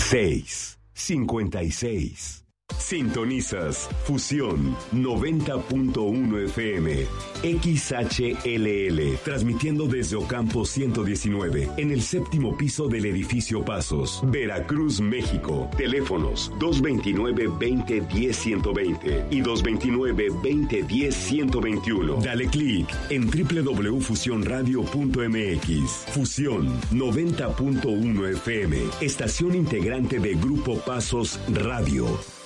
656. Sintonizas Fusión 90.1 FM, XHLL, transmitiendo desde Ocampo 119, en el séptimo piso del edificio Pasos, Veracruz, México. Teléfonos 229-2010-120 y 229-2010-121. Dale clic en www.fusionradio.mx. Fusión 90.1 FM, estación integrante de Grupo Pasos Radio.